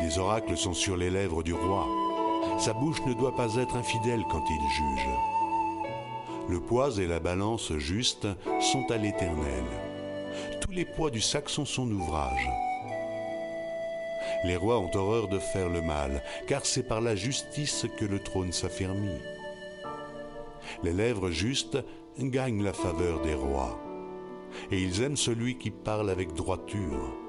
Les oracles sont sur les lèvres du roi. Sa bouche ne doit pas être infidèle quand il juge. Le poids et la balance juste sont à l'Éternel. Tous les poids du sac sont son ouvrage. Les rois ont horreur de faire le mal, car c'est par la justice que le trône s'affermit. Les lèvres justes gagnent la faveur des rois, et ils aiment celui qui parle avec droiture.